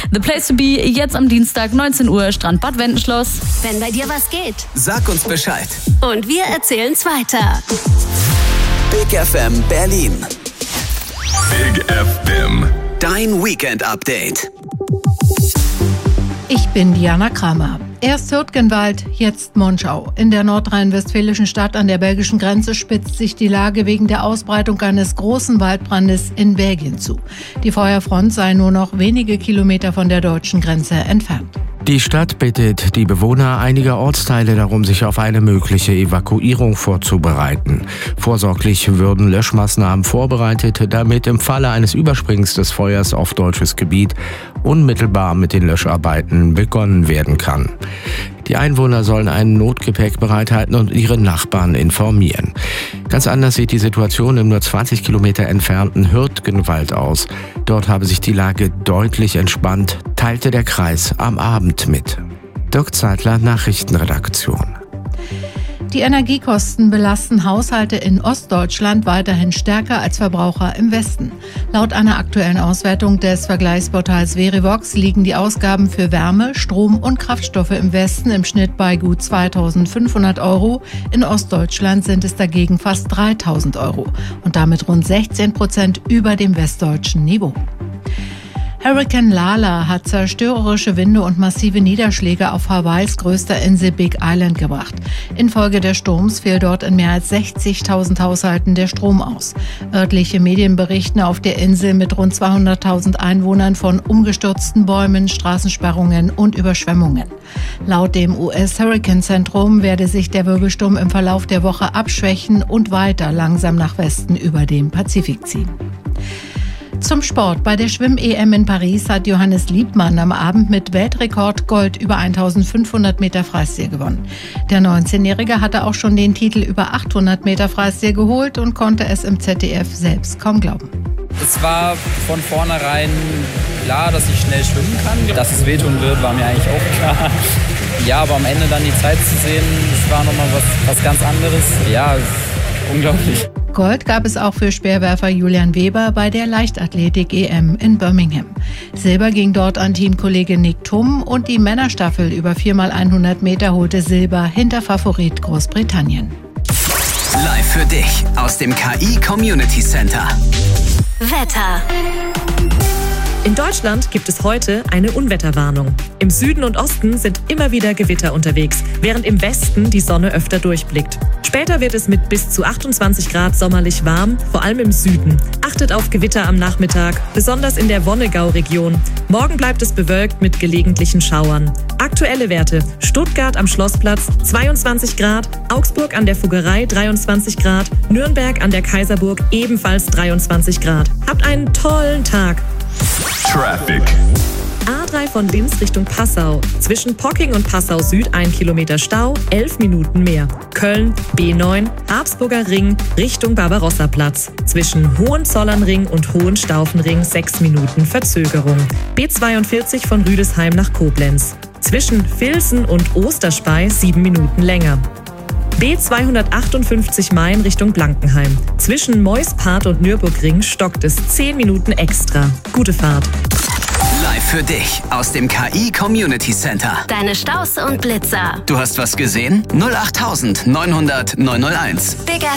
The Place to Be, jetzt am Dienstag, 19 Uhr, Strand Bad Wendenschloss. Wenn bei dir was geht, sag uns Bescheid. Und wir erzählen's weiter. Big FM Berlin. Big FM. Dein Weekend-Update. Ich bin Diana Kramer. Erst Hürtgenwald, jetzt Monschau. In der nordrhein-westfälischen Stadt an der belgischen Grenze spitzt sich die Lage wegen der Ausbreitung eines großen Waldbrandes in Belgien zu. Die Feuerfront sei nur noch wenige Kilometer von der deutschen Grenze entfernt. Die Stadt bittet die Bewohner einiger Ortsteile darum, sich auf eine mögliche Evakuierung vorzubereiten. Vorsorglich würden Löschmaßnahmen vorbereitet, damit im Falle eines Übersprings des Feuers auf deutsches Gebiet unmittelbar mit den Löscharbeiten begonnen werden kann. Die Einwohner sollen ein Notgepäck bereithalten und ihre Nachbarn informieren. Ganz anders sieht die Situation im nur 20 Kilometer entfernten Hürtgenwald aus. Dort habe sich die Lage deutlich entspannt, teilte der Kreis am Abend mit. Dirk Zeitler, Nachrichtenredaktion. Die Energiekosten belasten Haushalte in Ostdeutschland weiterhin stärker als Verbraucher im Westen. Laut einer aktuellen Auswertung des Vergleichsportals Verivox liegen die Ausgaben für Wärme, Strom und Kraftstoffe im Westen im Schnitt bei gut 2.500 €. In Ostdeutschland sind es dagegen fast 3.000 € und damit rund 16% über dem westdeutschen Niveau. Hurrikan Lala hat zerstörerische Winde und massive Niederschläge auf Hawaiis größter Insel Big Island gebracht. Infolge des Sturms fiel dort in mehr als 60.000 Haushalten der Strom aus. Örtliche Medien berichten auf der Insel mit rund 200.000 Einwohnern von umgestürzten Bäumen, Straßensperrungen und Überschwemmungen. Laut dem US-Hurrikanzentrum werde sich der Wirbelsturm im Verlauf der Woche abschwächen und weiter langsam nach Westen über den Pazifik ziehen. Zum Sport. Bei der Schwimm-EM in Paris hat Johannes Liebmann am Abend mit Weltrekord Gold über 1.500 Meter Freistil gewonnen. Der 19-Jährige hatte auch schon den Titel über 800 Meter Freistil geholt und konnte es im ZDF selbst kaum glauben. Es war von vornherein klar, dass ich schnell schwimmen kann. Dass es wehtun wird, war mir eigentlich auch klar. Ja, aber am Ende dann die Zeit zu sehen, das war nochmal was ganz anderes. Ja, unglaublich. Gold gab es auch für Speerwerfer Julian Weber bei der Leichtathletik-EM in Birmingham. Silber ging dort an Teamkollege Nick Thum und die Männerstaffel über 4x100 Meter holte Silber hinter Favorit Großbritannien. Live für dich aus dem KI Community Center. Wetter. In Deutschland gibt es heute eine Unwetterwarnung. Im Süden und Osten sind immer wieder Gewitter unterwegs, während im Westen die Sonne öfter durchblickt. Später wird es mit bis zu 28 Grad sommerlich warm, vor allem im Süden. Achtet auf Gewitter am Nachmittag, besonders in der Wonnegau-Region. Morgen bleibt es bewölkt mit gelegentlichen Schauern. Aktuelle Werte: Stuttgart am Schlossplatz 22 Grad, Augsburg an der Fuggerei 23 Grad, Nürnberg an der Kaiserburg ebenfalls 23 Grad. Habt einen tollen Tag. Traffic. A3 von Linz Richtung Passau. Zwischen Pocking und Passau Süd 1 Kilometer Stau, 11 Minuten mehr. Köln B9, Habsburger Ring Richtung Barbarossa-Platz. Zwischen Hohenzollernring und Hohenstaufenring 6 Minuten Verzögerung. B42 von Rüdesheim nach Koblenz. Zwischen Vilsen und Osterspey 7 Minuten länger. B258 Main Richtung Blankenheim. Zwischen Meuspart und Nürburgring stockt es 10 Minuten extra. Gute Fahrt. Live für dich aus dem KI Community Center. Deine Staus und Blitzer. Du hast was gesehen? 08900 901. Big